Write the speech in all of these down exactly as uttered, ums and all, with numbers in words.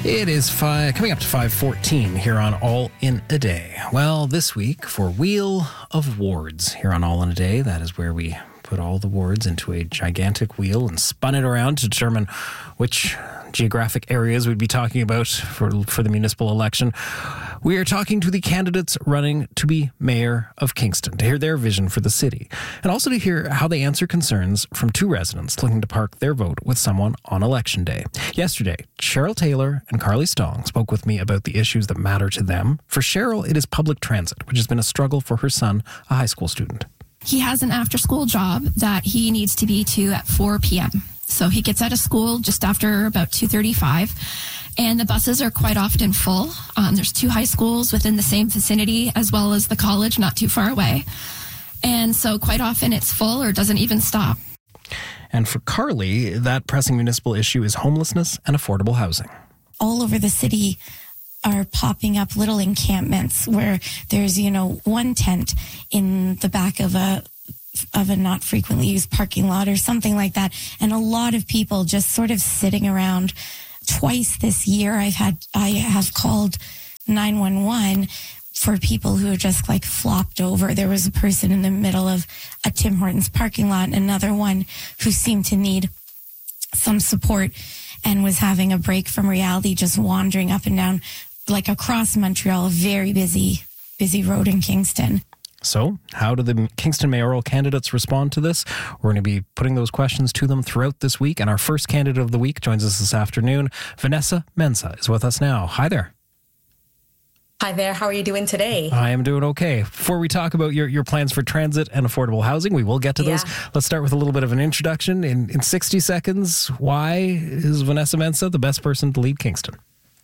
It is five, coming up to five fourteen here on All in a Day. Well, this week for Wheel of Wards here on All in a Day, that is where we put all the wards into a gigantic wheel and spun it around to determine which geographic areas we'd be talking about for for the municipal election. We are talking to the candidates running to be mayor of Kingston to hear their vision for the city and also to hear how they answer concerns from two residents looking to park their vote with someone on election day. Yesterday, Cheryl Taylor and Carly Stong spoke with me about the issues that matter to them. For Cheryl, it is public transit, which has been a struggle for her son, a high school student. He has an after-school job that he needs to be to at four p.m. So he gets out of school just after about two thirty-five, and the buses are quite often full. Um, there's two high schools within the same vicinity, as well as the college not too far away. And so quite often it's full or doesn't even stop. And for Carly, that pressing municipal issue is homelessness and affordable housing. All over the city are popping up little encampments where there's, you know, one tent in the back of a of a not frequently used parking lot or something like that. And a lot of people just sort of sitting around. Twice this year, I've had, I have called nine one one for people who are just like flopped over. There was a person in the middle of a Tim Hortons parking lot, and another one who seemed to need some support and was having a break from reality, just wandering up and down like across Montreal, a very busy, busy road in Kingston. So, how do the Kingston mayoral candidates respond to this? We're going to be putting those questions to them throughout this week. And our first candidate of the week joins us this afternoon. Vanessa Mensah is with us now. Hi there. Hi there. How are you doing today? I am doing okay. Before we talk about your, your plans for transit and affordable housing, we will get to those. Yeah. Let's start with a little bit of an introduction. In, in sixty seconds, why is Vanessa Mensah the best person to lead Kingston?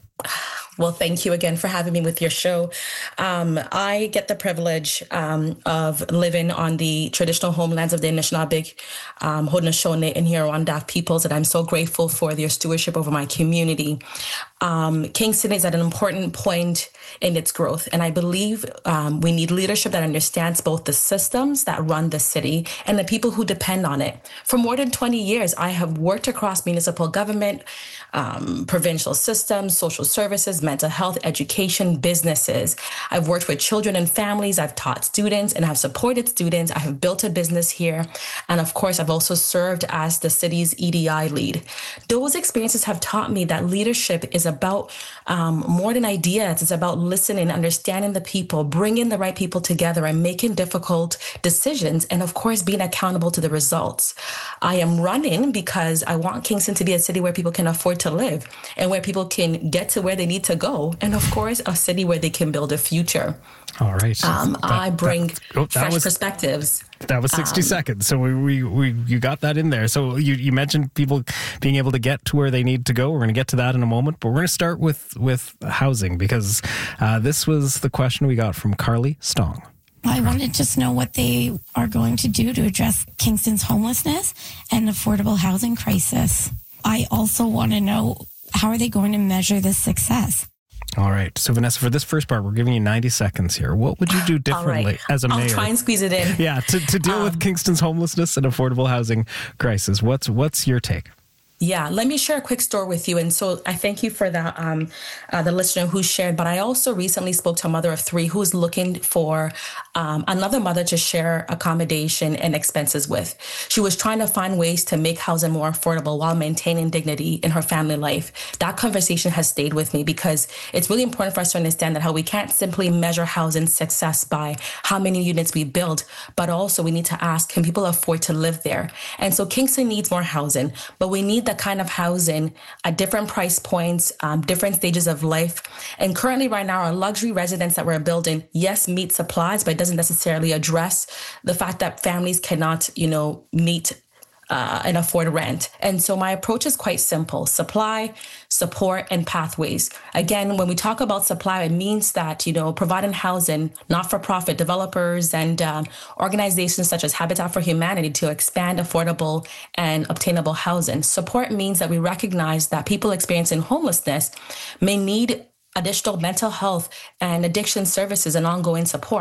Well, thank you again for having me with your show. Um, I get the privilege um, of living on the traditional homelands of the Anishinaabe, um, Haudenosaunee, and Huron-Wendat peoples, and I'm so grateful for their stewardship over my community. Um, Kingston is at an important point in its growth, and I believe um, we need leadership that understands both the systems that run the city and the people who depend on it. For more than twenty years, I have worked across municipal government, um, provincial systems, social services, mental health, education, businesses. I've worked with children and families. I've taught students and have supported students. I have built a business here. And of course, I've also served as the city's E D I lead. Those experiences have taught me that leadership is about um, more than ideas. It's about listening, understanding the people, bringing the right people together and making difficult decisions. And of course, being accountable to the results. I am running because I want Kingston to be a city where people can afford to live and where people can get to where they need to go. And of course, a city where they can build a future. All right. Um, that, I bring that, oh, that fresh was, perspectives. That was sixty um, seconds. So we, we, we you got that in there. So you, you mentioned people being able to get to where they need to go. We're going to get to that in a moment, but we're going to start with, with housing because uh, this was the question we got from Carly Stong. I want to just know what they are going to do to address Kingston's homelessness and affordable housing crisis. I also want to know, how are they going to measure this success? All right. So, Vanessa, for this first part, we're giving you ninety seconds here. What would you do differently right. as a mayor? I'll try and squeeze it in. Yeah, to, to deal um, with Kingston's homelessness and affordable housing crisis. What's what's your take? Yeah, let me share a quick story with you. And so I thank you for that, um, uh, the listener who shared. But I also recently spoke to a mother of three who's looking for um, another mother to share accommodation and expenses with. She was trying to find ways to make housing more affordable while maintaining dignity in her family life. That conversation has stayed with me because it's really important for us to understand that how we can't simply measure housing success by how many units we build, but also we need to ask, can people afford to live there? And so Kingston needs more housing, but we need the kind of housing at different price points, um, different stages of life. And currently right now, our luxury residence that we're building, yes, meet supplies, but it doesn't necessarily address the fact that families cannot, you know, meet Uh, and afford rent. And so my approach is quite simple: supply, support, and pathways. Again, when we talk about supply, it means that, you know, providing housing, not-for-profit developers and um, organizations such as Habitat for Humanity to expand affordable and obtainable housing. Support means that we recognize that people experiencing homelessness may need additional mental health and addiction services and ongoing support.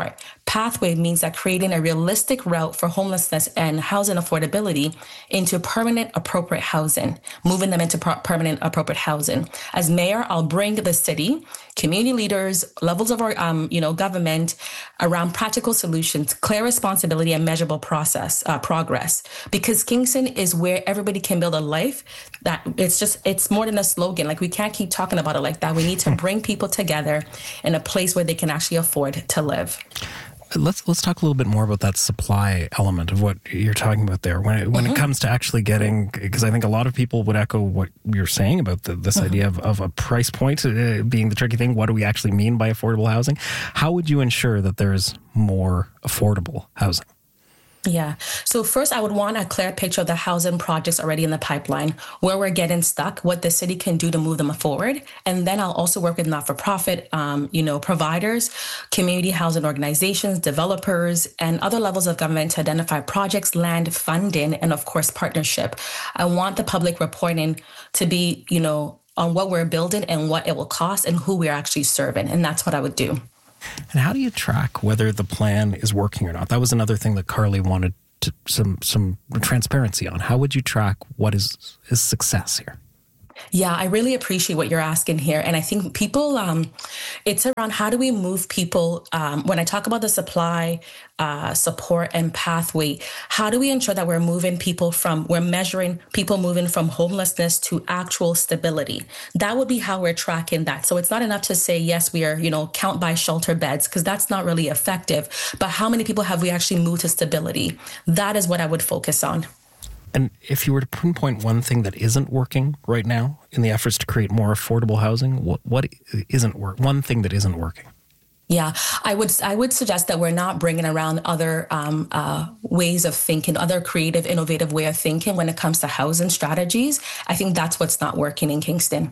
Pathway means that creating a realistic route for homelessness and housing affordability into permanent appropriate housing, moving them into per- permanent appropriate housing. As mayor, I'll bring the city, community leaders, levels of our um, you know, government around practical solutions, clear responsibility, and measurable process uh, progress. Because Kingston is where everybody can build a life that it's just, it's more than a slogan. Like, we can't keep talking about it like that. We need to bring people together in a place where they can actually afford to live. Let's let's talk a little bit more about that supply element of what you're talking about there. When it, when mm-hmm. it comes to actually getting, because I think a lot of people would echo what you're saying about the, this mm-hmm. idea of, of a price point uh, being the tricky thing. What do we actually mean by affordable housing? How would you ensure that there's more affordable housing? Yeah. So first, I would want a clear picture of the housing projects already in the pipeline, where we're getting stuck, what the city can do to move them forward. And then I'll also work with not-for-profit, um, you know, providers, community housing organizations, developers, and other levels of government to identify projects, land, funding, and of course, partnership. I want the public reporting to be, you know, on what we're building and what it will cost and who we're actually serving. And that's what I would do. And how do you track whether the plan is working or not? That was another thing that Carly wanted to, some some transparency on. How would you track what is, is success here? Yeah, I really appreciate what you're asking here. And I think people, um, it's around how do we move people, um, when I talk about the supply, uh, support and pathway, how do we ensure that we're moving people from, we're measuring people moving from homelessness to actual stability? That would be how we're tracking that. So it's not enough to say, yes, we are, you know, count by shelter beds, because that's not really effective. But how many people have we actually moved to stability? That is what I would focus on. And if you were to pinpoint one thing that isn't working right now in the efforts to create more affordable housing, what what isn't work? One thing that isn't working? Yeah, I would I would suggest that we're not bringing around other um, uh, ways of thinking, other creative, innovative way of thinking when it comes to housing strategies. I think that's what's not working in Kingston.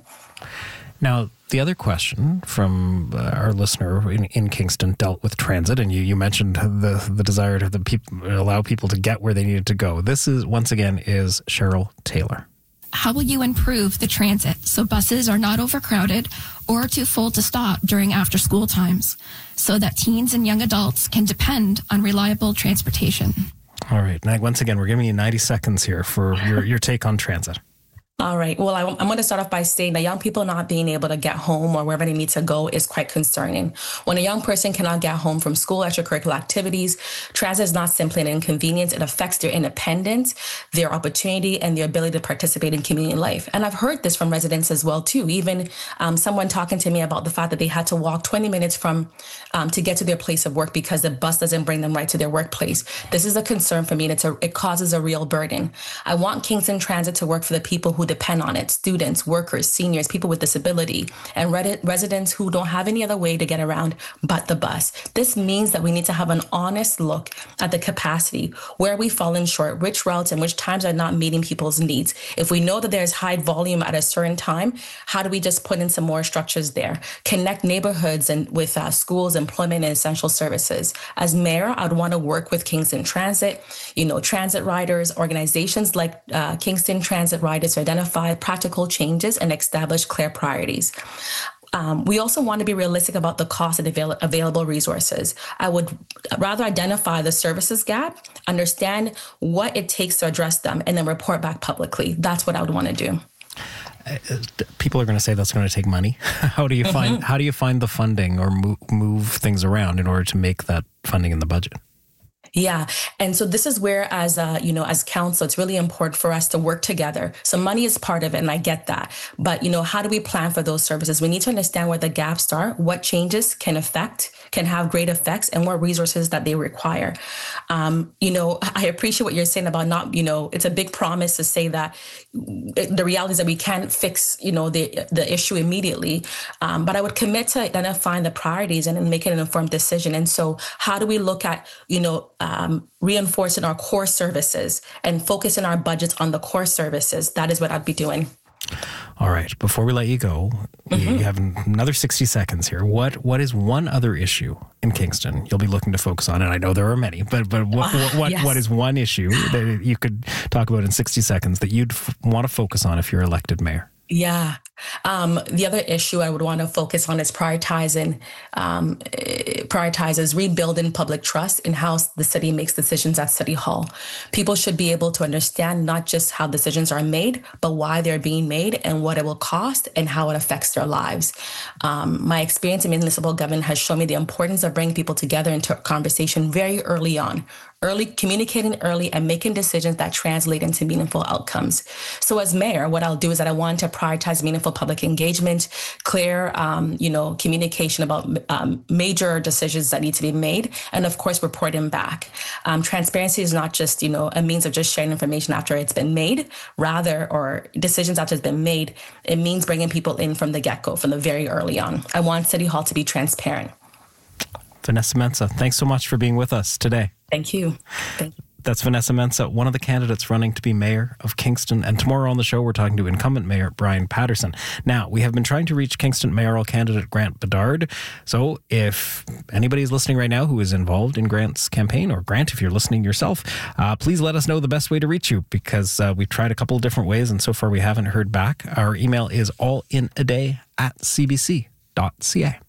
Now, the other question from uh, our listener in, in Kingston dealt with transit, and you, you mentioned the the desire to the people, allow people to get where they needed to go. This is, once again, is Cheryl Taylor. How will you improve the transit so buses are not overcrowded or too full to stop during after school times, so that teens and young adults can depend on reliable transportation? All right. Now, once again, we're giving you ninety seconds here for your, your take on transit. All right. Well, I, I'm going to start off by saying that young people not being able to get home or wherever they need to go is quite concerning. When a young person cannot get home from school, extracurricular activities, transit is not simply an inconvenience. It affects their independence, their opportunity, and their ability to participate in community life. And I've heard this from residents as well, too. Even um, someone talking to me about the fact that they had to walk twenty minutes from um, to get to their place of work because the bus doesn't bring them right to their workplace. This is a concern for me, and it's a, it causes a real burden. I want Kingston Transit to work for the people who depend on it, students, workers, seniors, people with disability, and residents who don't have any other way to get around but the bus. This means that we need to have an honest look at the capacity, where we fallen short, which routes and which times are not meeting people's needs. If we know that there's high volume at a certain time, how do we just put in some more structures there? Connect neighborhoods and with uh, schools, employment, and essential services. As mayor, I'd want to work with Kingston Transit, you know, transit riders, organizations like uh, Kingston Transit Riders to identify practical changes and establish clear priorities. Um, we also want to be realistic about the cost of avail- available resources. I would rather identify the services gap, understand what it takes to address them, and then report back publicly. That's what I would want to do. Uh, people are going to say that's going to take money. How do you find mm-hmm. how do you find the funding or move, move things around in order to make that funding in the budget? Yeah. And so this is where, as uh, you know, as council, it's really important for us to work together. So money is part of it, and I get that. But, you know, how do we plan for those services? We need to understand where the gaps are, what changes can affect, can have great effects, and what resources that they require. Um, you know, I appreciate what you're saying about not, you know, it's a big promise to say that the reality is that we can't fix, you know, the the issue immediately. Um, but I would commit to identifying the priorities and then making an informed decision. And so how do we look at, you know, um, reinforcing our core services and focusing our budgets on the core services? That is what I'd be doing. All right. Before we let you go, mm-hmm. you have another sixty seconds here. What What is one other issue in Kingston you'll be looking to focus on? And I know there are many, but but what uh, what, what, yes. what is one issue that you could talk about in sixty seconds that you'd f- want to focus on if you're elected mayor? Yeah, Um, the other issue I would want to focus on is prioritizing, um, prioritizes rebuilding public trust in how the city makes decisions at City Hall. People should be able to understand not just how decisions are made, but why they're being made and what it will cost and how it affects their lives. Um, my experience in municipal government has shown me the importance of bringing people together into a conversation very early on. Early communicating early and making decisions that translate into meaningful outcomes. So as mayor, what I'll do is that I want to prioritize meaningful public engagement, clear, um, you know, communication about um, major decisions that need to be made, and of course, reporting back. Um, transparency is not just, you know, a means of just sharing information after it's been made, rather, or decisions after it's been made. It means bringing people in from the get-go, from the very early on. I want City Hall to be transparent. Vanessa Mensah, thanks so much for being with us today. Thank you. Thank you. That's Vanessa Mensah, one of the candidates running to be mayor of Kingston. And tomorrow on the show, we're talking to incumbent mayor Brian Patterson. Now, we have been trying to reach Kingston mayoral candidate Grant Bedard. So if anybody is listening right now who is involved in Grant's campaign, or Grant, if you're listening yourself, uh, please let us know the best way to reach you, because uh, we've tried a couple of different ways and so far we haven't heard back. Our email is allinaday at c b c dot c a.